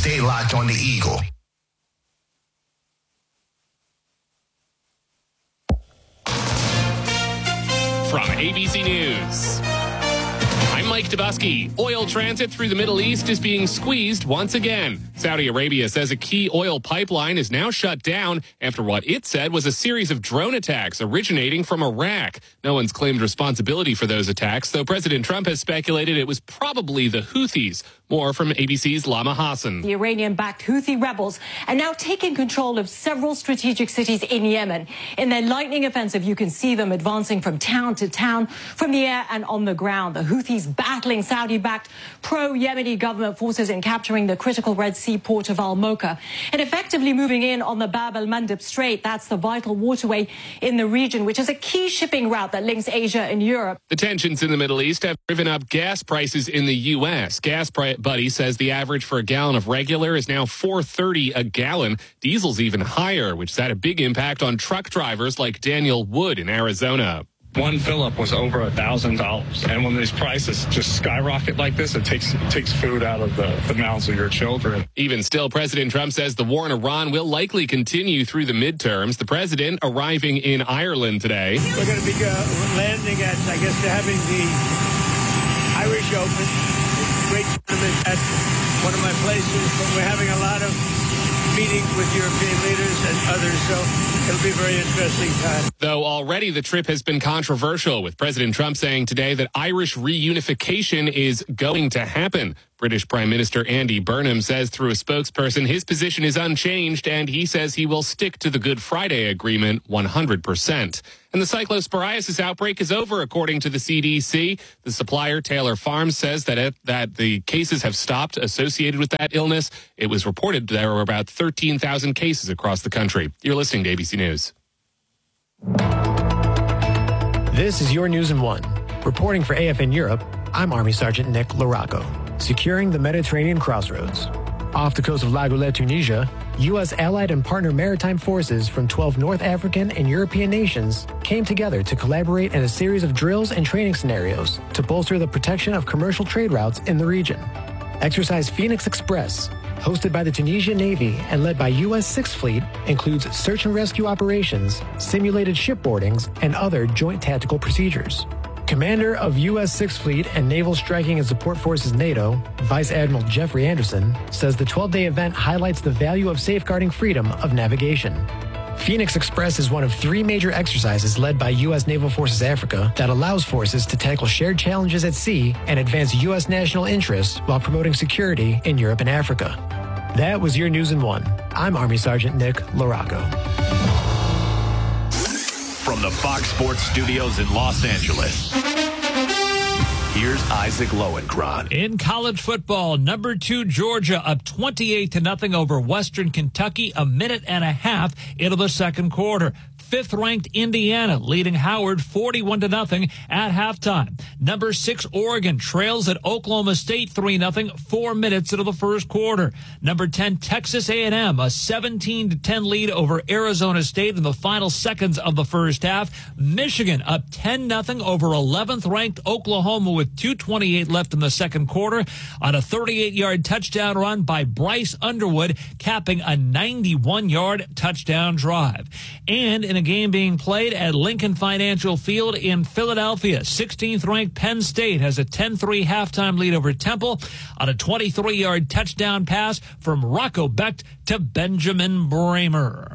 Stay locked on the Eagle. From ABC News, I'm Mike Dubusky. Oil transit through the Middle East is being squeezed once again. Saudi Arabia says a key oil pipeline is now shut down after what it said was a series of drone attacks originating from Iraq. No one's claimed responsibility for those attacks, though President Trump has speculated it was probably the Houthis. More from ABC's Lama Hassan. The Iranian-backed Houthi rebels are now taking control of several strategic cities in Yemen. In their lightning offensive, you can see them advancing from town to town, from the air and on the ground. The Houthis battling Saudi-backed pro-Yemeni government forces in capturing the critical Red Sea port of Al-Mocha and effectively moving in on the Bab el-Mandeb Strait. That's the vital waterway in the region, which is a key shipping route that links Asia and Europe. The tensions in the Middle East have driven up gas prices in the U.S. Buddy says the average for a gallon of regular is now $4.30 a gallon. Diesel's even higher, which has had a big impact on truck drivers like Daniel Wood in Arizona. One fill-up was over $1,000. And when these prices just skyrocket like this, it takes food out of the mouths of your children. Even still, President Trump says the war in Iran will likely continue through the midterms. The president arriving in Ireland today. We're going to be landing at, I guess they're having the Irish Open. Great tournament at one of my places, but we're having a lot of meetings with European leaders and others, so it'll be a very interesting time. Though already the trip has been controversial, with President Trump saying today that Irish reunification is going to happen. British Prime Minister Andy Burnham says through a spokesperson his position is unchanged, and he says he will stick to the Good Friday Agreement 100%. And the cyclosporiasis outbreak is over, according to the CDC. The supplier, Taylor Farms, says that the cases have stopped associated with that illness. It was reported there were about 13,000 cases across the country. You're listening to ABC News. This is your News in One. Reporting for AFN Europe, I'm Army Sergeant Nick Larocco. Securing the Mediterranean crossroads. Off the coast of La Goulette, Tunisia, U.S. allied and partner maritime forces from 12 North African and European nations came together to collaborate in a series of drills and training scenarios to bolster the protection of commercial trade routes in the region. Exercise Phoenix Express, hosted by the Tunisian Navy and led by U.S. Sixth Fleet, includes search and rescue operations, simulated shipboardings, and other joint tactical procedures. Commander of U.S. Sixth Fleet and Naval Striking and Support Forces NATO, Vice Admiral Jeffrey Anderson, says the 12-day event highlights the value of safeguarding freedom of navigation. Phoenix Express is one of 3 major exercises led by U.S. Naval Forces Africa that allows forces to tackle shared challenges at sea and advance U.S. national interests while promoting security in Europe and Africa. That was your News in One. I'm Army Sergeant Nick Larocco. From the Fox Sports Studios in Los Angeles, here's Isaac Lowenkron. In college football, number 2 Georgia up 28-0 over Western Kentucky, a minute and a half into the second quarter. 5th-ranked Indiana leading Howard 41-0 at halftime. Number 6 Oregon trails at Oklahoma State 3-0, 4 minutes into the first quarter. Number 10 Texas A&M, a 17-10 lead over Arizona State in the final seconds of the first half. Michigan up 10-0 over 11th-ranked Oklahoma with 2:28 left in the second quarter on a 38-yard touchdown run by Bryce Underwood, capping a 91-yard touchdown drive. And in a game being played at Lincoln Financial Field in Philadelphia, 16th-ranked Penn State has a 10-3 halftime lead over Temple on a 23-yard touchdown pass from Rocco Becht to Benjamin Bramer.